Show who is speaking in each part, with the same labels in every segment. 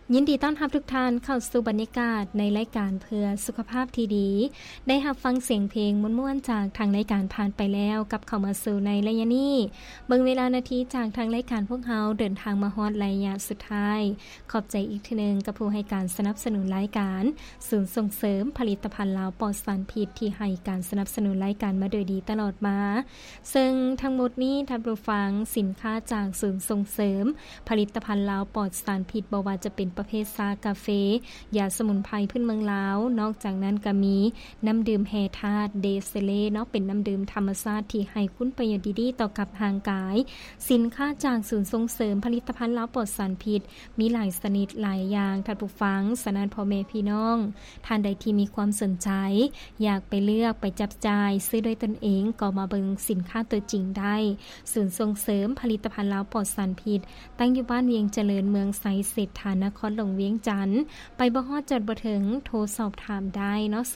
Speaker 1: ยินดีต้อนรับทุกท่านเข้าสู่บรรยากาศในรายการเพื่อสุขภาพที่ดีได้รับฟังเสียงเพลงม่วนๆจากทางรายการผ่านไปแล้วกับเข้ามาสู่ในระยะนี้เบิ่งเวลานาทีจากทางรายการพวกเฮาเดินทางมาฮอดระยะสุดท้ายขอบใจอีกทีนึงกับผู้ให้การสนับสนุนรายการศูนย์ส่งเสริมผลิตภัณฑ์ลาวปลอดสารพิษที่ให้การสนับสนุนรายการมาโดยดีตลอดมาซึ่งทั้งหมดนี้ท่านผู้ฟังสินค้าจากศูนย์ส่งเสริมผลิตภัณฑ์ลาวปลอดสารพิษบ่ว่าจะเป็นประเภทชากาแฟยาสมุนไพรพื้นเมืองลาวนอกจากนั้นก็มีน้ำดื่มแฮธาตุเดเซเลเนาะเป็นน้ำดื่มธรรมชาติที่ให้คุณประโยชน์ดีๆต่อกับร่างกายสินค้าจากศูนย์ส่งเสริมผลิตภัณฑ์ลาวปลอดสารพิษมีหลายชนิดหลายอย่างท่านผู้ฟังสนันพ่อแม่พี่น้องท่านใดที่มีความสนใจอยากไปเลือกไปจับจ่ายซื้อด้วยตนเองก็มาเบิ่งสินค้าตัวจริงได้ศูนย์ส่งเสริมผลิตภัณฑ์ลาวปลอดสารพิษตั้งอยู่บ้านเวียงเจริญเมืองไสเศรษฐานครหลวงเวียงจันทน์ไปบ่ฮอดจดบ่ถึงโทรสอบถามได้เนาะ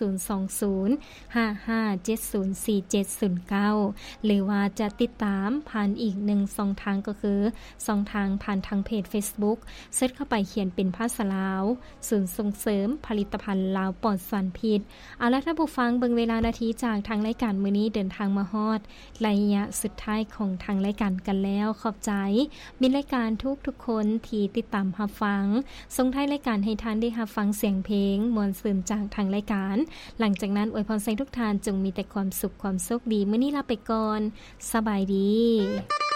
Speaker 1: 02055704709หรือว่าจะติดตามผ่านอีก1ช่องทางก็คือช่องทางผ่านทางเพจ Facebook เสิร์ชเข้าไปเขียนเป็นภาษาลาวศูนย์ส่งเสริมผลิตภัณฑ์ลาวปลอดสารพิษเอาล่ะท่านผู้ฟังเบิ่งเวลานาทีจากทางรายการมื้อนี้เดินทางมาฮอดระยะสุดท้ายของทางรายการกันแล้วขอบใจมีรายการทุกคนที่ติดตามรับฟังส่งท้ายรายการให้ท่านได้รับฟังเสียงเพลงม่วนซื่นจากทางรายการหลังจากนั้นอวยพรให้ทุกท่านจงมีแต่ความสุขความโชคดีมื้อนี้ลาไปก่อนสบายดี